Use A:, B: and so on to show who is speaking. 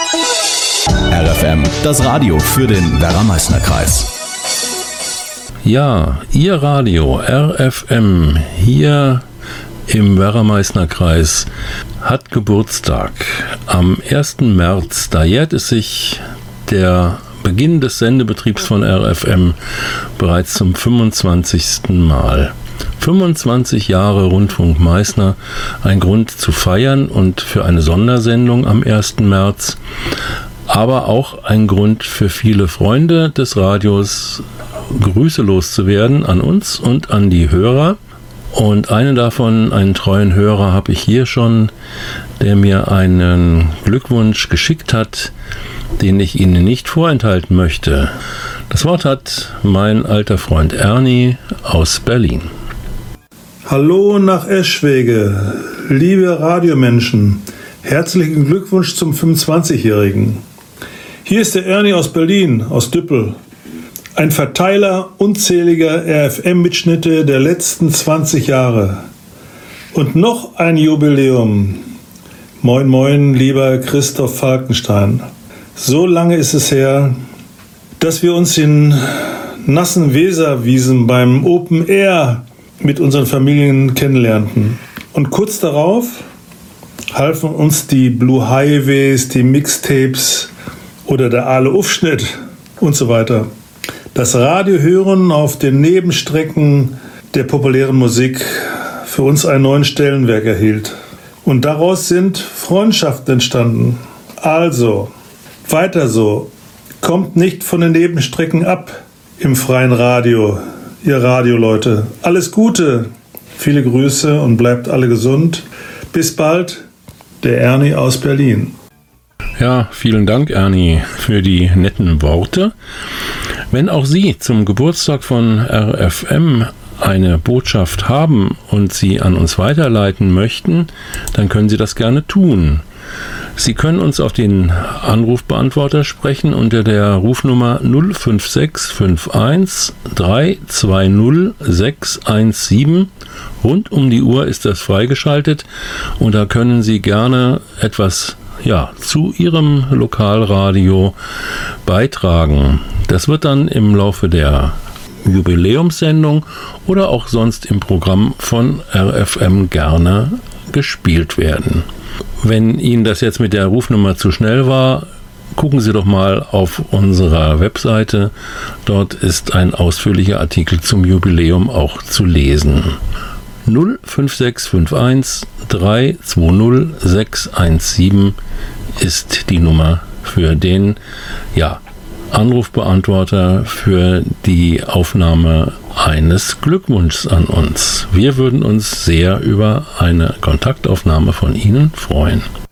A: RFM, das Radio für den Werra-Meißner-Kreis.
B: Ja, Ihr Radio RFM hier im Werra-Meißner-Kreis hat Geburtstag. Am 1. März, da jährt es sich der Beginn des Sendebetriebs von RFM bereits zum 25. Mal. 25 Jahre Rundfunk Meißner, ein Grund zu feiern und für eine Sondersendung am 1. März, aber auch ein Grund für viele Freunde des Radios, Grüße loszuwerden an uns und an die Hörer. Und einen davon, einen treuen Hörer, habe ich hier schon, der mir einen Glückwunsch geschickt hat, den ich Ihnen nicht vorenthalten möchte. Das Wort hat mein alter Freund Ernie aus Berlin.
C: Hallo nach Eschwege, liebe Radiomenschen, herzlichen Glückwunsch zum 25-Jährigen. Hier ist der Ernie aus Berlin, aus Düppel. Ein Verteiler unzähliger RFM-Mitschnitte der letzten 20 Jahre. Und noch ein Jubiläum. Moin, moin, lieber Christoph Falkenstein. So lange ist es her, dass wir uns in nassen Weserwiesen beim Open Air mit unseren Familien kennenlernten. Und kurz darauf halfen uns die Blue Highways, die Mixtapes oder der Aale Aufschnitt und so weiter. Das Radiohören auf den Nebenstrecken der populären Musik für uns einen neuen Stellenwert erhielt. Und daraus sind Freundschaften entstanden. Also, weiter so. Kommt nicht von den Nebenstrecken ab im freien Radio, ihr Radioleute. Alles Gute, viele Grüße und bleibt alle gesund. Bis bald, der Ernie aus Berlin.
B: Ja, vielen Dank, Ernie, für die netten Worte. Wenn auch Sie zum Geburtstag von RFM eine Botschaft haben und sie an uns weiterleiten möchten, dann können Sie das gerne tun. Sie können uns auf den Anrufbeantworter sprechen unter der Rufnummer 05651 320 617. Rund um die Uhr ist das freigeschaltet und da können Sie gerne etwas zu Ihrem Lokalradio beitragen. Das wird dann im Laufe der Jubiläumssendung oder auch sonst im Programm von RFM gerne gespielt werden. Wenn Ihnen das jetzt mit der Rufnummer zu schnell war, gucken Sie doch mal auf unserer Webseite. Dort ist ein ausführlicher Artikel zum Jubiläum auch zu lesen. 05651 320 617 ist die Nummer für den Anrufbeantworter für die Aufnahme eines Glückwunschs an uns. Wir würden uns sehr über eine Kontaktaufnahme von Ihnen freuen.